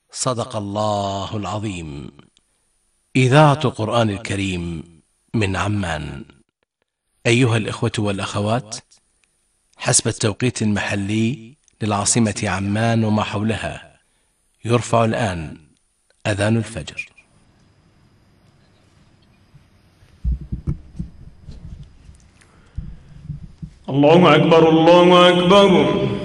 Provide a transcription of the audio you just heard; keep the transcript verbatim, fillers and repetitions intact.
صدق الله العظيم. إذاعة قرآن الكريم من عمان. أيها الإخوة والأخوات، حسب التوقيت المحلي للعاصمة عمان وما حولها، يرفع الآن أذان الفجر. الله أكبر الله أكبر.